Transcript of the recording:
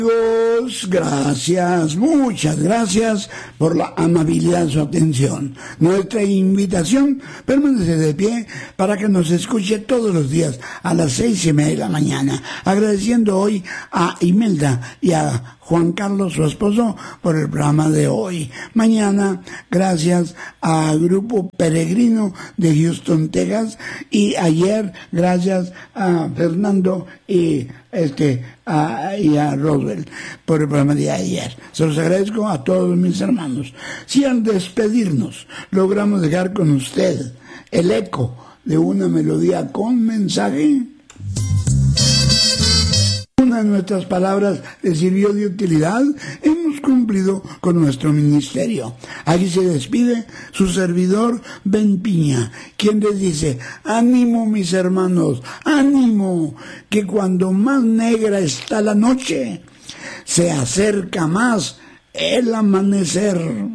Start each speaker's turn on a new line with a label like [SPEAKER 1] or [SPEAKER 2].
[SPEAKER 1] Amigos, gracias, muchas gracias por la amabilidad de su atención. Nuestra invitación permanece de pie para que nos escuche todos los días a las 6:30 de la mañana, agradeciendo hoy a Imelda y a Juan Carlos, su esposo, por el programa de hoy. Mañana, gracias al Grupo Peregrino de Houston, Texas, y ayer, gracias a Fernando y a Roswell por el programa de ayer. Se los agradezco a todos mis hermanos. Si al despedirnos logramos dejar con usted el eco de una melodía con mensaje, una de nuestras palabras le sirvió de utilidad, hemos cumplido con nuestro ministerio. Aquí se despide su servidor Ben Piña, quien les dice: ánimo mis hermanos, ánimo, que cuando más negra está la noche, se acerca más el amanecer.